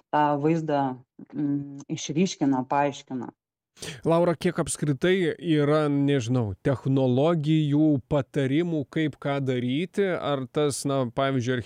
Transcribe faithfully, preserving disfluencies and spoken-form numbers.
tą vaizdą mm, išryškina, paaiškina. Laura, kiek apskritai yra, nežinau, technologijų, patarimų, kaip ką daryti, ar tas, na, pavyzdžiui,